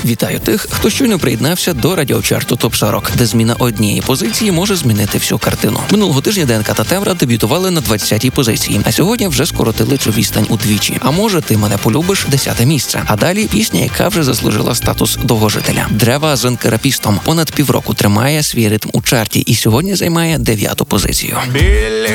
Вітаю тих, хто щойно приєднався до радіочарту ТОП-40, де зміна однієї позиції може змінити всю картину. Минулого тижня ДНК та Тембра дебютували на 20-й позиції, а сьогодні вже скоротили цю відстань удвічі. А може, ти мене полюбиш 10-те місце. А далі пісня, яка вже заслужила статус довгожителя. Древа з енкерапістом понад півроку тримає свій ритм у чарті і сьогодні займає 9-ту позицію.